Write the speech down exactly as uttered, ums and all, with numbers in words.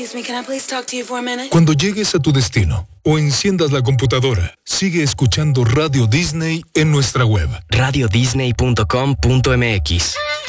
Excuse me, can I please talk to you for a minute? Cuando llegues a tu destino o enciendas la computadora, sigue escuchando Radio Disney en nuestra web. radio disney punto com punto m x